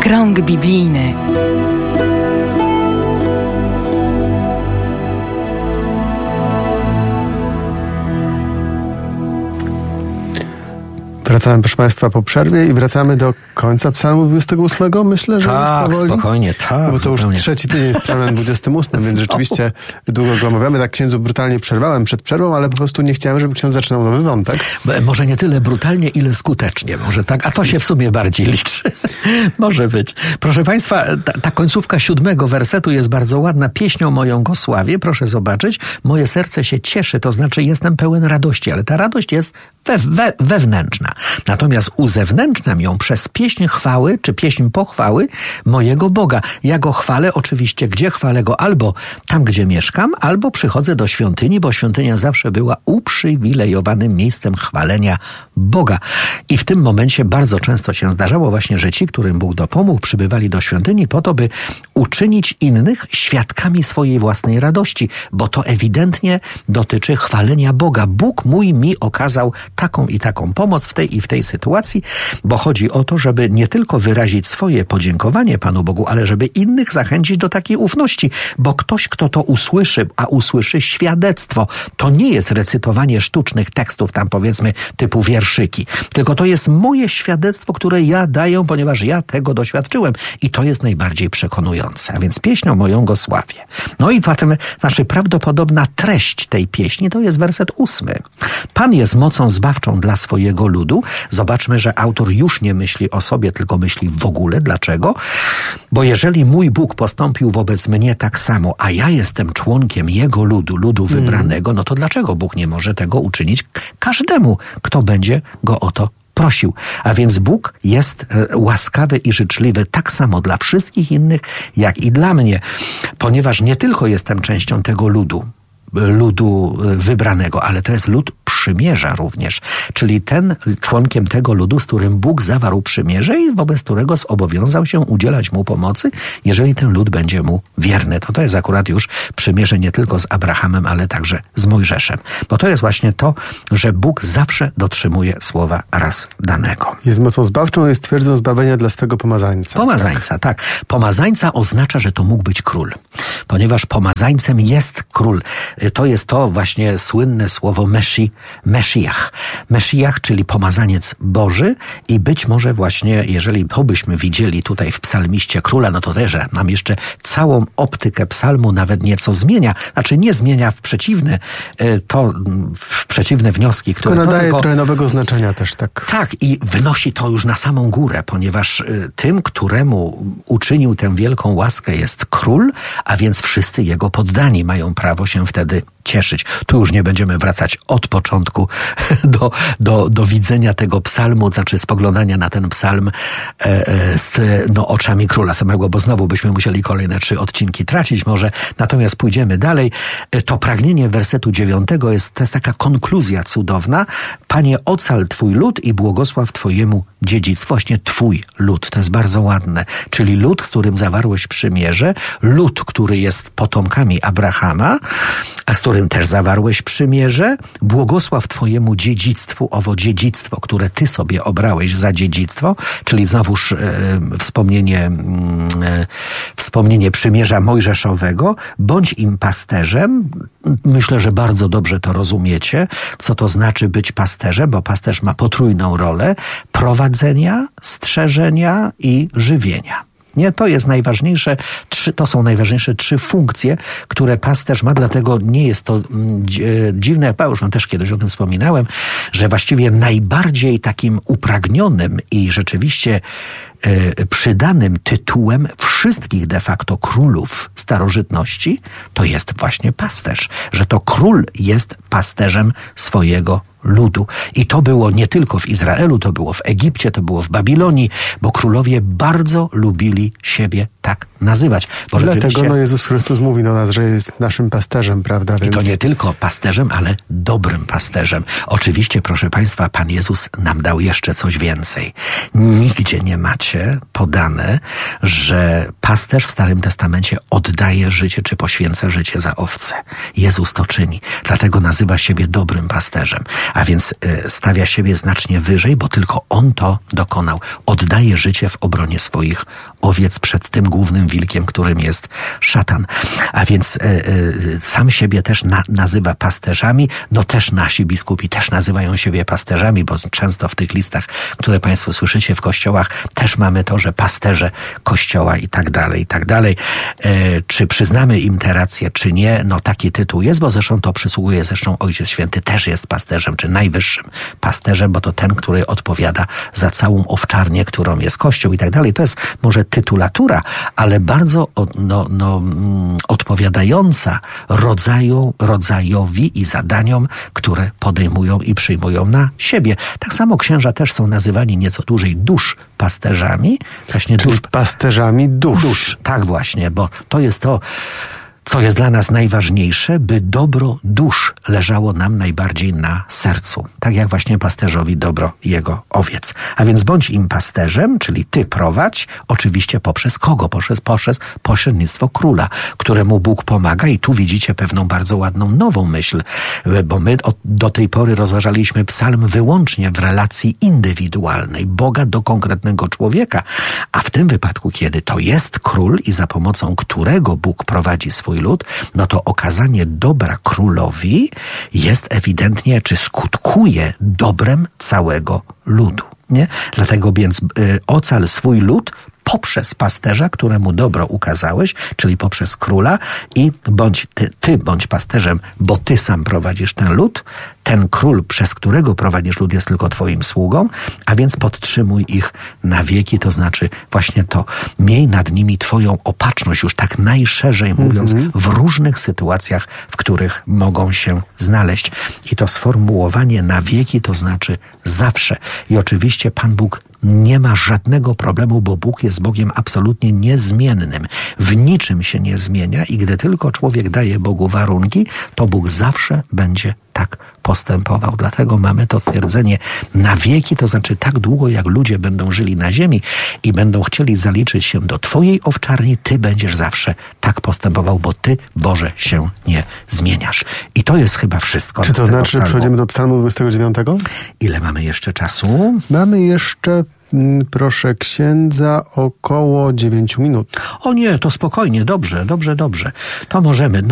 Krąg biblijny. Wracamy, proszę Państwa, po przerwie i wracamy do końca Psalmu 28. Myślę, że tak, spokojnie, tak. Bo to już trzeci tydzień z Psalmem 28, więc rzeczywiście długo go omawiamy. Tak księdzu brutalnie przerwałem przed przerwą, ale po prostu nie chciałem, żeby ksiądz zaczynał nowy wątek. Może nie tyle brutalnie, ile skutecznie. Może tak, a to się w sumie bardziej liczy. Może być. Proszę Państwa, ta końcówka 7 wersetu jest bardzo ładna. Pieśnią moją go sławię. Proszę zobaczyć. Moje serce się cieszy, to znaczy jestem pełen radości, ale ta radość jest wewnętrzna. Natomiast uzewnętrzniam ją przez pieśń chwały, czy pieśń pochwały mojego Boga. Ja go chwalę oczywiście, gdzie chwalę go? Albo tam, gdzie mieszkam, albo przychodzę do świątyni, bo świątynia zawsze była uprzywilejowanym miejscem chwalenia Boga. I w tym momencie bardzo często się zdarzało właśnie, że ci, którym Bóg dopomógł, przybywali do świątyni po to, by uczynić innych świadkami swojej własnej radości, bo to ewidentnie dotyczy chwalenia Boga. Bóg mój mi okazał taką i taką pomoc w tej i w tej sytuacji, bo chodzi o to, żeby nie tylko wyrazić swoje podziękowanie Panu Bogu, ale żeby innych zachęcić do takiej ufności, bo ktoś, kto to usłyszy, a usłyszy świadectwo, to nie jest recytowanie sztucznych tekstów, tam powiedzmy typu wierszyki, tylko to jest moje świadectwo, które ja daję, ponieważ ja tego doświadczyłem i to jest najbardziej przekonujące, a więc pieśnią moją go sławię. No i potem prawdopodobna treść tej pieśni to jest werset 8. Pan jest mocą zbawczą dla swojego ludu. Zobaczmy, że autor już nie myśli o sobie, tylko myśli w ogóle. Dlaczego? Bo jeżeli mój Bóg postąpił wobec mnie tak samo, a ja jestem członkiem Jego ludu wybranego, no to dlaczego Bóg nie może tego uczynić każdemu, kto będzie go o to prosił? A więc Bóg jest łaskawy i życzliwy tak samo dla wszystkich innych, jak i dla mnie, ponieważ nie tylko jestem częścią tego ludu wybranego, ale to jest lud przymierza również, czyli ten członkiem tego ludu, z którym Bóg zawarł przymierze i wobec którego zobowiązał się udzielać mu pomocy, jeżeli ten lud będzie mu wierny. To jest akurat już przymierze nie tylko z Abrahamem, ale także z Mojżeszem. Bo to jest właśnie to, że Bóg zawsze dotrzymuje słowa raz danego. Jest mocą zbawczą, jest twierdzą zbawienia dla swego pomazańca. Pomazańca, tak. Pomazańca oznacza, że to mógł być król, ponieważ pomazańcem jest król. To jest to właśnie słynne słowo Mesziach. Mesziach, czyli pomazaniec Boży i być może właśnie, jeżeli to byśmy widzieli tutaj w psalmiście króla, no to też nam jeszcze całą optykę psalmu nawet nieco zmienia. Znaczy nie zmienia w przeciwne wnioski, które tylko nadaje trochę nowego znaczenia też, tak. Tak, i wynosi to już na samą górę, ponieważ tym, któremu uczynił tę wielką łaskę, jest król, a więc wszyscy jego poddani mają prawo się wtedy cieszyć. Tu już nie będziemy wracać od początku do widzenia tego psalmu, znaczy spoglądania na ten psalm oczami króla samego, bo znowu byśmy musieli kolejne 3 odcinki tracić może. Natomiast pójdziemy dalej. To pragnienie wersetu 9 to jest taka konkluzja cudowna. Panie, ocal Twój lud i błogosław Twojemu dziedzictwu. Właśnie Twój lud. To jest bardzo ładne. Czyli lud, z którym zawarłeś przymierze, lud, który jest potomkami Abrahama, a z którym też zawarłeś przymierze, błogosław Twojemu dziedzictwu, owo dziedzictwo, które Ty sobie obrałeś za dziedzictwo, czyli znowuż wspomnienie przymierza mojżeszowego, bądź im pasterzem. Myślę, że bardzo dobrze to rozumiecie, co to znaczy być pasterzem, bo pasterz ma potrójną rolę prowadzenia, strzeżenia i żywienia. Nie, to jest najważniejsze, to są najważniejsze 3 funkcje, które pasterz ma, dlatego nie jest to dziwne, ja już wam też kiedyś o tym wspominałem, że właściwie najbardziej takim upragnionym i rzeczywiście przydanym tytułem wszystkich de facto królów starożytności to jest właśnie pasterz, że to król jest pasterzem swojego ludu. I to było nie tylko w Izraelu, to było w Egipcie, to było w Babilonii, bo królowie bardzo lubili siebie tak nazywać. Bo dlatego Jezus Chrystus mówi do nas, że jest naszym pasterzem, prawda? Więc... I to nie tylko pasterzem, ale dobrym pasterzem. Oczywiście, proszę Państwa, Pan Jezus nam dał jeszcze coś więcej. Nigdzie nie macie podane, że pasterz w Starym Testamencie oddaje życie, czy poświęca życie za owce. Jezus to czyni. Dlatego nazywa siebie dobrym pasterzem. A więc stawia siebie znacznie wyżej, bo tylko On to dokonał. Oddaje życie w obronie swoich owiec przed tym głównym wilkiem, którym jest szatan. A więc sam siebie też nazywa pasterzami. No też nasi biskupi też nazywają siebie pasterzami, bo często w tych listach, które Państwo słyszycie w kościołach, też mamy to, że pasterze kościoła i tak dalej, i tak dalej. Czy przyznamy im tę rację, czy nie? No taki tytuł jest, bo zresztą to przysługuje, Ojciec Święty też jest pasterzem, czy najwyższym pasterzem, bo to ten, który odpowiada za całą owczarnię, którą jest Kościół i tak dalej. To jest może tytulatura, ale bardzo odpowiadająca rodzajowi i zadaniom, które podejmują i przyjmują na siebie. Tak samo księża też są nazywani nieco dłużej duszpasterzami. Właśnie pasterzami dusz. Tak właśnie, bo to jest to, co jest dla nas najważniejsze, by dobro dusz leżało nam najbardziej na sercu. Tak jak właśnie pasterzowi dobro jego owiec. A więc bądź im pasterzem, czyli ty prowadź, oczywiście poprzez kogo? Poprzez pośrednictwo króla, któremu Bóg pomaga. I tu widzicie pewną bardzo ładną nową myśl, bo my do tej pory rozważaliśmy psalm wyłącznie w relacji indywidualnej, Boga do konkretnego człowieka. A w tym wypadku, kiedy to jest król i za pomocą którego Bóg prowadzi swój lud, no to okazanie dobra królowi jest ewidentnie, czy skutkuje dobrem całego ludu. Nie? Dlatego więc ocal swój lud poprzez pasterza, któremu dobro ukazałeś, czyli poprzez króla i ty bądź pasterzem, bo ty sam prowadzisz ten lud. Ten król, przez którego prowadzisz lud, jest tylko twoim sługą, a więc podtrzymuj ich na wieki, to znaczy właśnie to, miej nad nimi twoją opatrzność, już tak najszerzej mówiąc, w różnych sytuacjach, w których mogą się znaleźć. I to sformułowanie na wieki, to znaczy zawsze. I oczywiście Pan Bóg nie ma żadnego problemu, bo Bóg jest Bogiem absolutnie niezmiennym. W niczym się nie zmienia i gdy tylko człowiek daje Bogu warunki, to Bóg zawsze będzie tak postępował. Dlatego mamy to stwierdzenie na wieki, to znaczy tak długo, jak ludzie będą żyli na ziemi i będą chcieli zaliczyć się do twojej owczarni, ty będziesz zawsze tak postępował, bo ty, Boże, się nie zmieniasz. I to jest chyba wszystko. Czy to znaczy, że przechodzimy do psalmu 29? Ile mamy jeszcze czasu? Mamy jeszcze, proszę księdza, około 9 minut. O nie, to spokojnie, dobrze. To możemy.